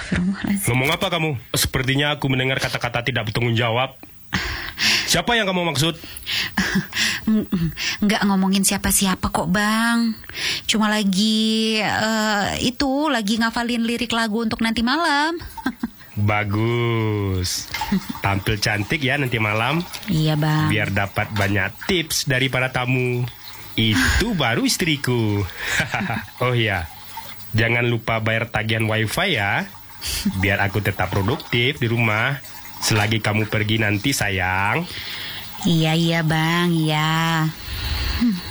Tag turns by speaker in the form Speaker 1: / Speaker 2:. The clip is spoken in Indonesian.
Speaker 1: Astagfirullahaladzim.
Speaker 2: Ngomong apa kamu? Sepertinya aku mendengar kata-kata tidak bertanggung jawab. Siapa yang kamu maksud?
Speaker 1: Nggak ngomongin siapa-siapa kok, Bang. Cuma lagi lagi ngafalin lirik lagu untuk nanti malam.
Speaker 2: Bagus. Tampil cantik ya nanti malam.
Speaker 1: Iya, Bang.
Speaker 2: Biar dapat banyak tips dari para tamu. Itu baru istriku. Oh iya, jangan lupa bayar tagihan wifi ya. Biar aku tetap produktif di rumah selagi kamu pergi nanti, sayang.
Speaker 1: Iya, Bang. Iya.